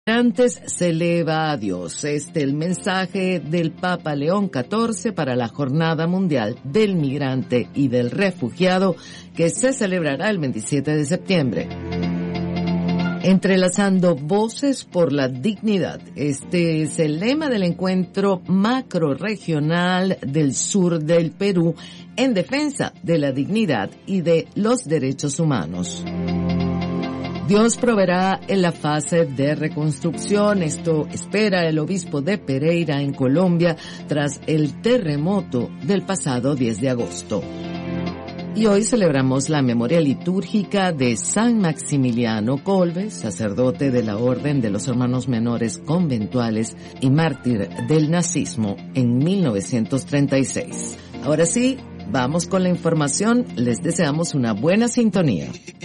Antes se eleva a Dios. El mensaje del Papa León XIV para la Jornada Mundial del Migrante y del Refugiado, que se celebrará el 27 de septiembre. Entrelazando voces por la dignidad. Este es el lema del encuentro macrorregional del sur del Perú en defensa de la dignidad y de los derechos humanos. Dios proveerá en la fase de reconstrucción. Esto espera el obispo de Pereira en Colombia tras el terremoto del pasado 10 de agosto. Y hoy celebramos la memoria litúrgica de San Maximiliano Kolbe, sacerdote de la Orden de los Hermanos Menores Conventuales y mártir del nazismo en 1936. Ahora sí, vamos con la información. Les deseamos una buena sintonía.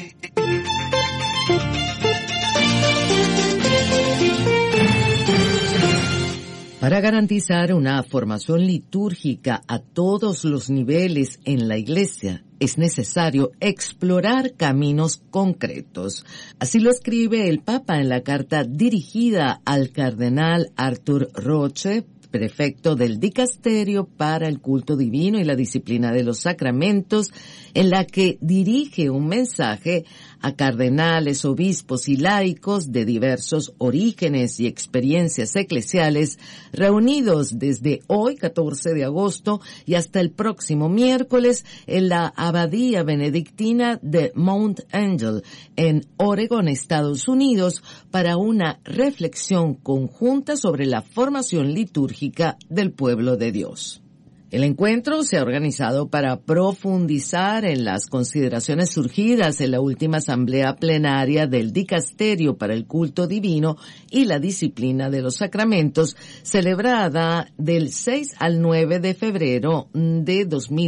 Para garantizar una formación litúrgica a todos los niveles en la Iglesia, es necesario explorar caminos concretos. Así lo escribe el Papa en la carta dirigida al cardenal Arthur Roche, prefecto del Dicasterio para el Culto Divino y la Disciplina de los Sacramentos, en la que dirige un mensaje a cardenales, obispos y laicos de diversos orígenes y experiencias eclesiales reunidos desde hoy, 14 de agosto, y hasta el próximo miércoles en la Abadía Benedictina de Mount Angel, en Oregón, Estados Unidos, para una reflexión conjunta sobre la formación litúrgica del pueblo de Dios. El encuentro se ha organizado para profundizar en las consideraciones surgidas en la última asamblea plenaria del Dicasterio para el Culto Divino y la Disciplina de los Sacramentos, celebrada del 6 al 9 de febrero de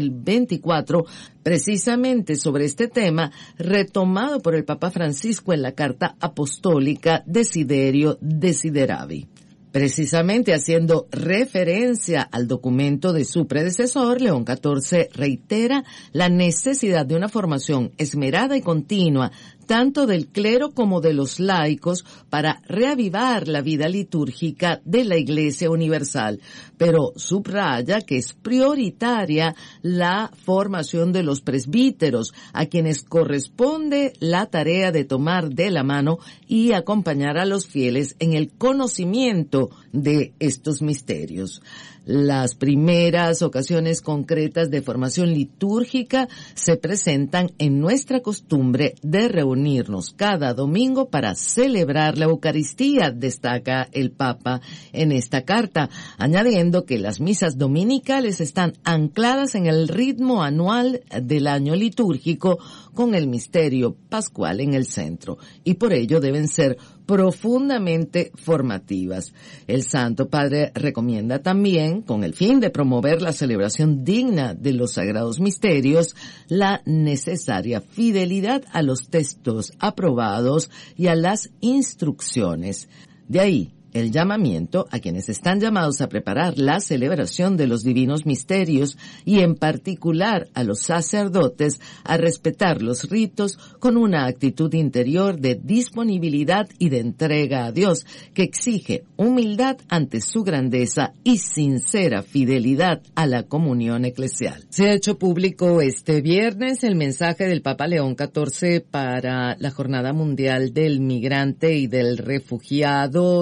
2024, precisamente sobre este tema, retomado por el Papa Francisco en la Carta Apostólica Desiderio Desideravi. Precisamente haciendo referencia al documento de su predecesor, León XIV reitera la necesidad de una formación esmerada y continua tanto del clero como de los laicos para reavivar la vida litúrgica de la Iglesia Universal, pero subraya que es prioritaria la formación de los presbíteros, a quienes corresponde la tarea de tomar de la mano y acompañar a los fieles en el conocimiento de estos misterios. Las primeras ocasiones concretas de formación litúrgica se presentan en nuestra costumbre de reunirnos cada domingo para celebrar la Eucaristía, destaca el Papa en esta carta, añadiendo que las misas dominicales están ancladas en el ritmo anual del año litúrgico con el misterio pascual en el centro, y por ello deben ser profundamente formativas. El Santo Padre recomienda también, con el fin de promover la celebración digna de los sagrados misterios, la necesaria fidelidad a los textos aprobados y a las instrucciones. De ahí el llamamiento a quienes están llamados a preparar la celebración de los divinos misterios y en particular a los sacerdotes a respetar los ritos con una actitud interior de disponibilidad y de entrega a Dios que exige humildad ante su grandeza y sincera fidelidad a la comunión eclesial. Se ha hecho público este viernes el mensaje del Papa León XIV para la Jornada Mundial del Migrante y del Refugiado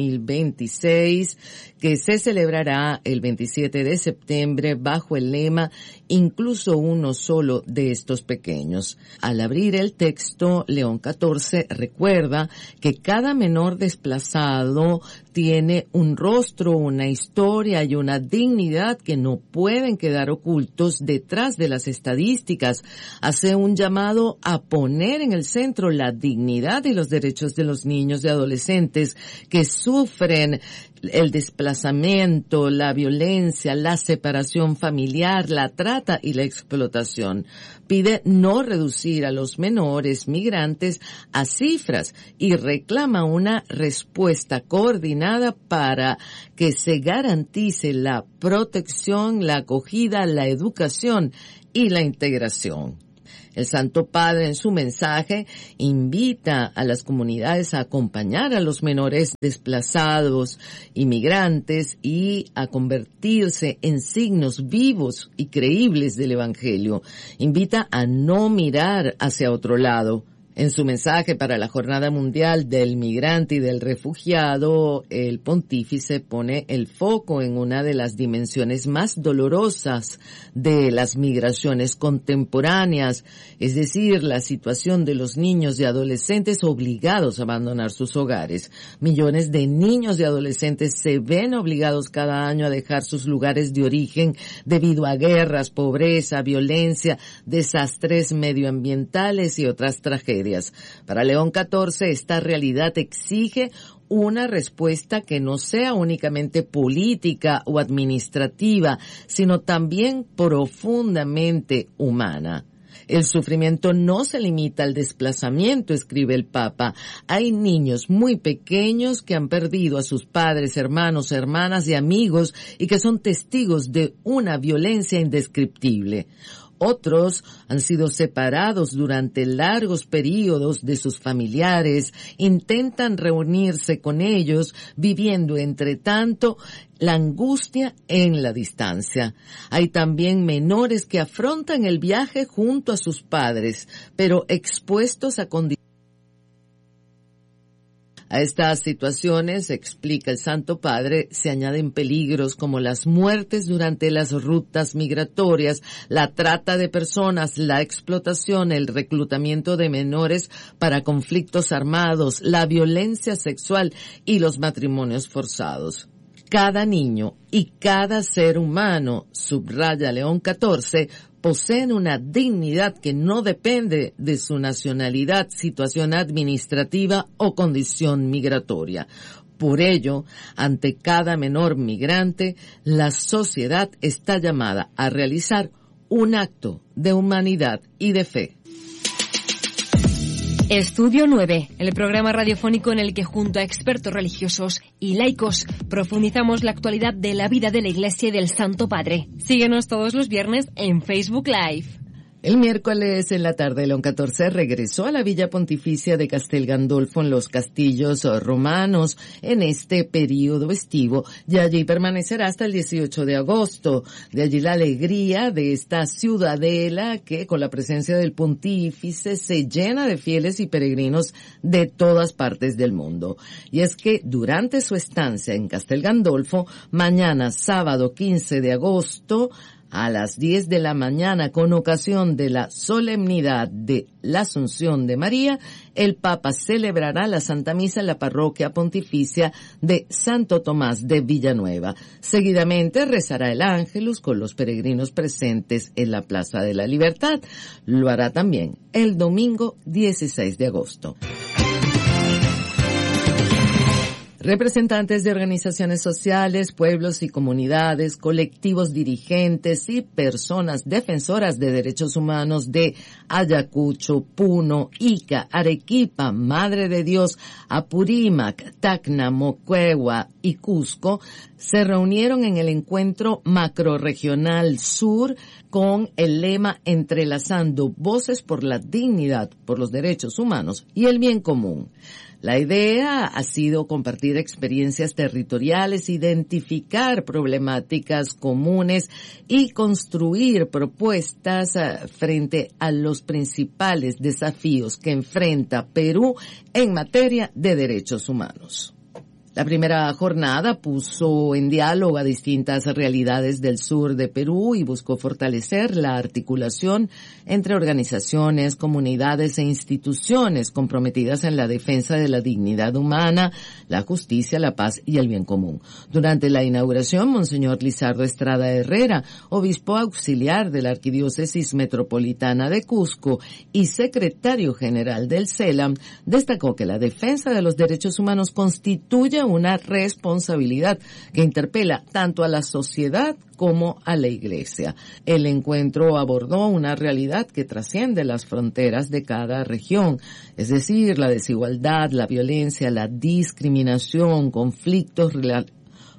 2026, que se celebrará el 27 de septiembre bajo el lema "Incluso uno solo de estos pequeños". Al abrir el texto, León XIV recuerda que cada menor desplazado tiene un rostro, una historia y una dignidad que no pueden quedar ocultos detrás de las estadísticas. Hace un llamado a poner en el centro la dignidad y los derechos de los niños y adolescentes que sufren el desplazamiento, la violencia, la separación familiar, la trata y la explotación. Pide no reducir a los menores migrantes a cifras y reclama una respuesta coordinada para que se garantice la protección, la acogida, la educación y la integración. El Santo Padre en su mensaje invita a las comunidades a acompañar a los menores desplazados, inmigrantes y a convertirse en signos vivos y creíbles del Evangelio. Invita a no mirar hacia otro lado. En su mensaje para la Jornada Mundial del Migrante y del Refugiado, el pontífice pone el foco en una de las dimensiones más dolorosas de las migraciones contemporáneas, es decir, la situación de los niños y adolescentes obligados a abandonar sus hogares. Millones de niños y adolescentes se ven obligados cada año a dejar sus lugares de origen debido a guerras, pobreza, violencia, desastres medioambientales y otras tragedias. Para León XIV, esta realidad exige una respuesta que no sea únicamente política o administrativa, sino también profundamente humana. El sufrimiento no se limita al desplazamiento, escribe el Papa. Hay niños muy pequeños que han perdido a sus padres, hermanos, hermanas y amigos y que son testigos de una violencia indescriptible. Otros han sido separados durante largos períodos de sus familiares, intentan reunirse con ellos, viviendo entre tanto la angustia en la distancia. Hay también menores que afrontan el viaje junto a sus padres, pero expuestos a condiciones. A estas situaciones, explica el Santo Padre, se añaden peligros como las muertes durante las rutas migratorias, la trata de personas, la explotación, el reclutamiento de menores para conflictos armados, la violencia sexual y los matrimonios forzados. Cada niño y cada ser humano, subraya León XIV, poseen una dignidad que no depende de su nacionalidad, situación administrativa o condición migratoria. Por ello, ante cada menor migrante, la sociedad está llamada a realizar un acto de humanidad y de fe. Estudio 9, el programa radiofónico en el que junto a expertos religiosos y laicos profundizamos la actualidad de la vida de la Iglesia y del Santo Padre. Síguenos todos los viernes en Facebook Live. El miércoles en la tarde, León XIV regresó a la Villa Pontificia de Castel Gandolfo en los castillos romanos en este período estivo y allí permanecerá hasta el 18 de agosto. De allí la alegría de esta ciudadela que con la presencia del pontífice se llena de fieles y peregrinos de todas partes del mundo. Y es que durante su estancia en Castel Gandolfo, mañana sábado 15 de agosto, a las 10 de la mañana, con ocasión de la solemnidad de la Asunción de María, el Papa celebrará la Santa Misa en la parroquia pontificia de Santo Tomás de Villanueva. Seguidamente rezará el Ángelus con los peregrinos presentes en la Plaza de la Libertad. Lo hará también el domingo 16 de agosto. Representantes de organizaciones sociales, pueblos y comunidades, colectivos dirigentes y personas defensoras de derechos humanos de Ayacucho, Puno, Ica, Arequipa, Madre de Dios, Apurímac, Tacna, Moquegua y Cusco se reunieron en el encuentro macrorregional sur con el lema Entrelazando voces por la dignidad, por los derechos humanos y el bien común. La idea ha sido compartir experiencias territoriales, identificar problemáticas comunes y construir propuestas frente a los principales desafíos que enfrenta Perú en materia de derechos humanos. La primera jornada puso en diálogo a distintas realidades del sur de Perú y buscó fortalecer la articulación entre organizaciones, comunidades e instituciones comprometidas en la defensa de la dignidad humana, la justicia, la paz y el bien común. Durante la inauguración, Monseñor Lizardo Estrada Herrera, obispo auxiliar de la Arquidiócesis Metropolitana de Cusco y secretario general del CELAM, destacó que la defensa de los derechos humanos constituye una responsabilidad que interpela tanto a la sociedad como a la Iglesia. El encuentro abordó una realidad que trasciende las fronteras de cada región, es decir, la desigualdad, la violencia, la discriminación, conflictos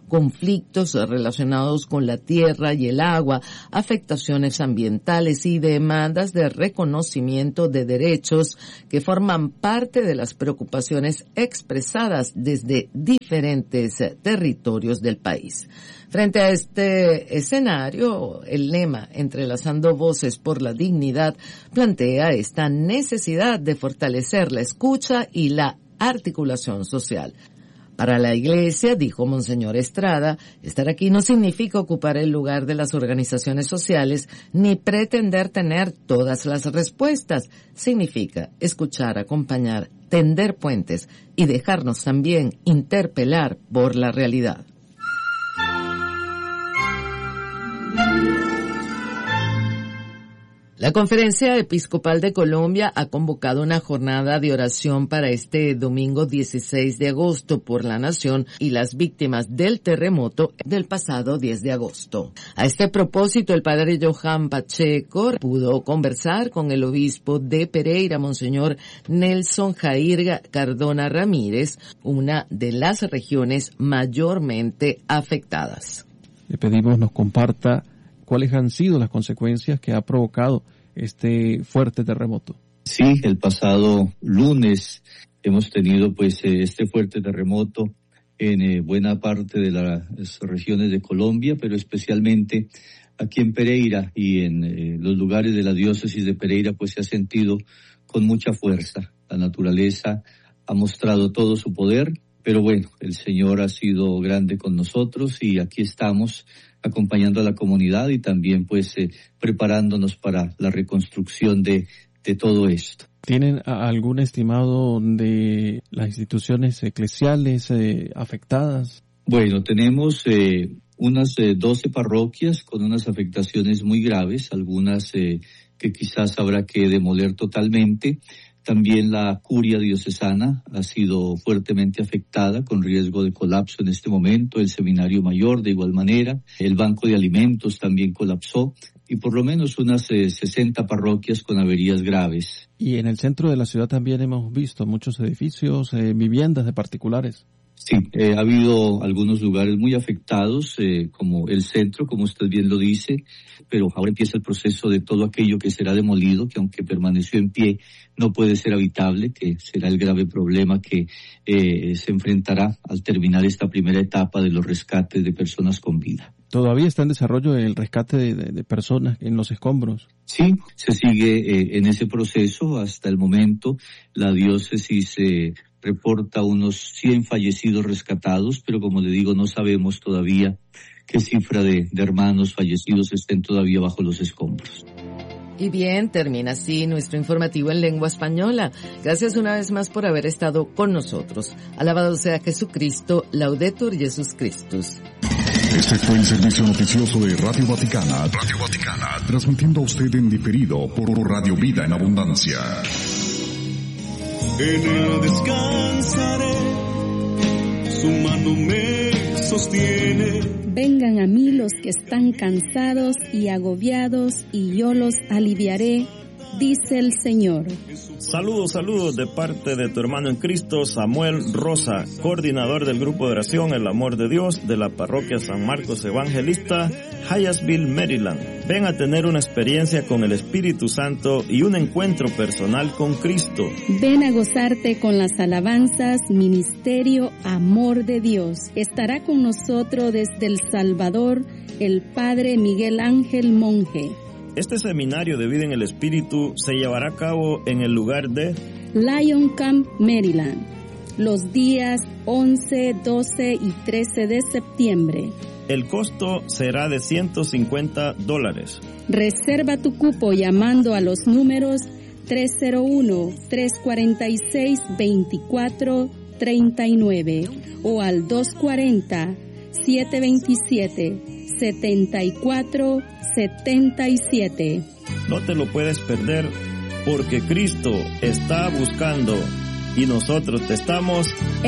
conflictos relacionados con la tierra y el agua, afectaciones ambientales y demandas de reconocimiento de derechos que forman parte de las preocupaciones expresadas desde diferentes territorios del país. Frente a este escenario, el lema Entrelazando Voces por la Dignidad plantea esta necesidad de fortalecer la escucha y la articulación social. Para la Iglesia, dijo Monseñor Estrada, estar aquí no significa ocupar el lugar de las organizaciones sociales ni pretender tener todas las respuestas. Significa escuchar, acompañar, tender puentes y dejarnos también interpelar por la realidad. La Conferencia Episcopal de Colombia ha convocado una jornada de oración para este domingo 16 de agosto por la nación y las víctimas del terremoto del pasado 10 de agosto. A este propósito, el padre Johan Pacheco pudo conversar con el obispo de Pereira, Monseñor Nelson Jair Cardona Ramírez, una de las regiones mayormente afectadas. Le pedimos nos comparta cuáles han sido las consecuencias que ha provocado este fuerte terremoto. Sí, el pasado lunes hemos tenido este fuerte terremoto en buena parte de las regiones de Colombia, pero especialmente aquí en Pereira y en los lugares de la diócesis de Pereira, se ha sentido con mucha fuerza. La naturaleza ha mostrado todo su poder, pero bueno, el Señor ha sido grande con nosotros y aquí estamos acompañando a la comunidad y también preparándonos para la reconstrucción de todo esto. ¿Tienen algún estimado de las instituciones eclesiales afectadas? Bueno, tenemos unas 12 parroquias con unas afectaciones muy graves, algunas que quizás habrá que demoler totalmente. También la curia diocesana ha sido fuertemente afectada, con riesgo de colapso en este momento. El seminario mayor de igual manera. El banco de alimentos también colapsó. Y por lo menos unas 60 parroquias con averías graves. Y en el centro de la ciudad también hemos visto muchos edificios, viviendas de particulares. Sí, ha habido algunos lugares muy afectados, como el centro, como usted bien lo dice, pero ahora empieza el proceso de todo aquello que será demolido, que aunque permaneció en pie, no puede ser habitable, que será el grave problema que se enfrentará al terminar esta primera etapa de los rescates de personas con vida. ¿Todavía está en desarrollo el rescate de personas en los escombros? Sí, se sigue en ese proceso. Hasta el momento la diócesis reporta unos 100 fallecidos rescatados, pero como le digo, no sabemos todavía qué cifra de hermanos fallecidos estén todavía bajo los escombros. Y bien, termina así nuestro informativo en lengua española. Gracias una vez más por haber estado con nosotros. Alabado sea Jesucristo, Laudetur Jesus Christus. Este fue el servicio noticioso de Radio Vaticana, transmitiendo a usted en diferido por Radio Vida en Abundancia. En él descansaré, su mano me sostiene. Vengan a mí los que están cansados y agobiados, y yo los aliviaré, dice el Señor. Saludos de parte de tu hermano en Cristo, Samuel Rosa, coordinador del grupo de oración El Amor de Dios de la parroquia San Marcos Evangelista, Hyattsville, Maryland. Ven a tener una experiencia con el Espíritu Santo y un encuentro personal con Cristo. Ven a gozarte con las alabanzas, Ministerio Amor de Dios. Estará con nosotros desde El Salvador el Padre Miguel Ángel Monje. Este seminario de vida en el Espíritu se llevará a cabo en el lugar de Lion Camp, Maryland, los días 11, 12 y 13 de septiembre. El costo será de $150. Reserva tu cupo llamando a los números 301-346-2439 o al 240-727-7477. No te lo puedes perder, porque Cristo está buscando y nosotros te estamos